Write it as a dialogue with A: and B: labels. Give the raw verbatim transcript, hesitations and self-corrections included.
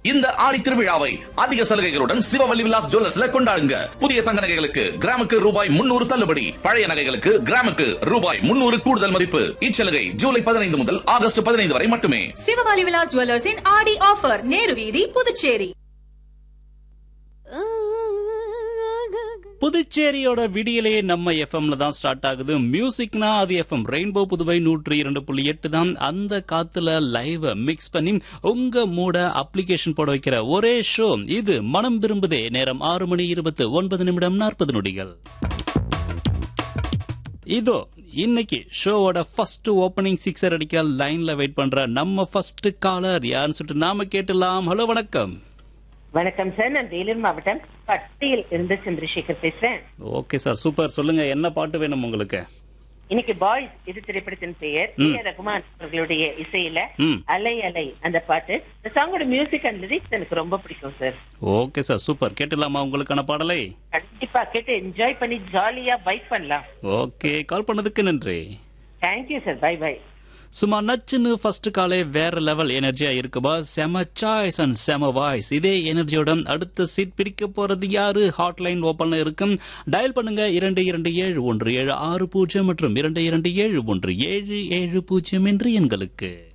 A: இந்த ஆடி திருவிழாவை அதிக சலுகைகளுடன் சிவவல்லி விலாஸ் ஜுவல்லர்ஸ்ல கொண்டாடுங்க. புதிய தங்க நகைகளுக்கு கிராமுக்கு ரூபாய் முன்னூறு தள்ளுபடி, பழைய நகைகளுக்கு கிராமுக்கு ரூபாய் முன்னூறு கூடுதல் மதிப்பு. இச்சலுகை ஜூலை பதினைந்து முதல் ஆகஸ்ட் பதினைந்து வரை மட்டுமே.
B: சிவவல்லி விலாஸ் ஜுவல்லர்ஸின் ஆடி ஆஃபர், நேரு வீதி, புதுச்சேரி.
C: புதுச்சேரியோட விடியலே நம்ம எஃப்எம்ல தான் ஸ்டார்ட் ஆகுது. மியூசிக்னா அது எஃப்எம் ரெயின்போ புதுவை நூற்றி இரண்டு புள்ளி எட்டு தான். அந்த காத்துல லைவ் மிக்ஸ் பண்ணி உங்க மூட அப்ளிகேஷன் போட வைக்கிற ஒரே ஷோ இது மனம் விரும்புதே. நேரம் ஆறு மணி இருபத்தி ஒன்பது நிமிடம் நாற்பது நொடிகள். இதோ இன்னைக்கு ஷோவோட ஃபர்ஸ்ட் ஓபனிங் சிக்ஸர் அடிக்க லைன்ல வெயிட் பண்ற நம்ம ஃபர்ஸ்ட் காலர் யாருன்னு சொல்லிட்டு நாம கேட்டலாம். ஹலோ, வணக்கம்.
D: வணக்கம் சார், நான் வேலூர் மாவட்டம் பட்டியில் இருந்து சந்திரசேகர் பேசுறேன்.
C: Okay sir, super. சொல்லுங்க, என்ன பாட்டு வேணும் உங்களுக்கு?
D: இன்னைக்கு பாய்ஸ் இது திரைப்படத்தின் பெயர். ஏ ஆர் ரகுமான் அவர்களுடைய இசையில அலை அலை அந்த பாட்டு. இந்த சாங்கோட மியூசிக் அண்ட் லிரிக்ஸ் எனக்கு ரொம்ப பிடிக்கும் சார்.
C: Okay sir, super. கேட்டலாமா உங்களுக்கான பாடலை?
D: கண்டிப்பா கேட்டு என்ஜாய் பண்ணி ஜாலியா பைக் பண்ணலாம்.
C: ஓகே, கால் பண்ணதுக்கு நன்றி.
D: Thank you sir, by by.
C: சும்மா நச்சுன்னு ஃபர்ஸ்ட் காலே வேற லெவல் எனர்ஜியா இருக்குபா. செம சாய்ஸ் அண்ட் செம வாய்ஸ். இதே எனர்ஜியோட அடுத்த சீட் பிடிக்க போறது யாரு? ஹாட்லைன் ஓபன்ல இருக்கும். டயல் பண்ணுங்க இரண்டு இரண்டு ஏழு ஒன்று ஏழு ஆறு பூஜ்ஜியம் மற்றும் இரண்டு இரண்டு ஏழு ஒன்று ஏழு ஏழு பூஜ்ஜியம் என்று எண்களுக்கு.